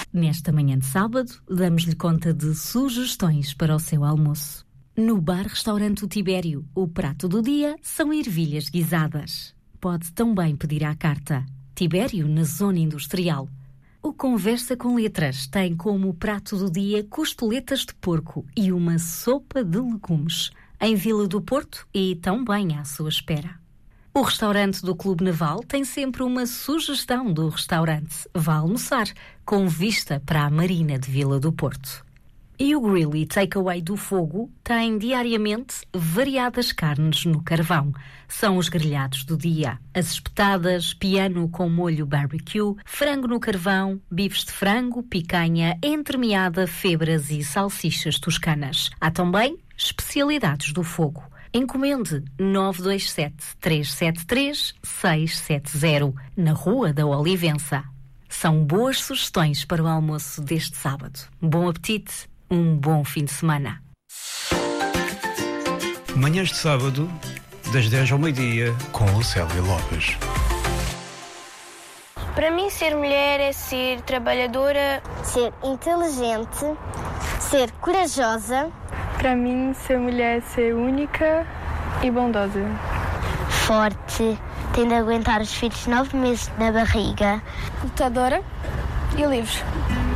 Nesta manhã de sábado, damos-lhe conta de sugestões para o seu almoço. No bar-restaurante O Tibério, o prato do dia são ervilhas guisadas. Pode também pedir à carta. Tibério, na zona industrial. O Conversa com Letras tem como prato do dia costeletas de porco e uma sopa de legumes, em Vila do Porto e também à sua espera. O restaurante do Clube Naval tem sempre uma sugestão do restaurante. Vá almoçar, com vista para a Marina de Vila do Porto. E o Grill e Takeaway do Fogo tem diariamente variadas carnes no carvão. São os grelhados do dia, as espetadas, piano com molho barbecue, frango no carvão, bifes de frango, picanha, entremeada, febras e salsichas toscanas. Há também especialidades do fogo. Encomende 927-373-670, na Rua da Olivença. São boas sugestões para o almoço deste sábado. Bom apetite, um bom fim de semana. Manhãs de sábado, das 10 ao meio-dia, com Lucélia Lopes. Para mim, ser mulher é ser trabalhadora, ser inteligente, ser corajosa. Para mim, ser mulher é ser única e bondosa. Forte, tem de aguentar os filhos 9 meses na barriga. lutadora e livre.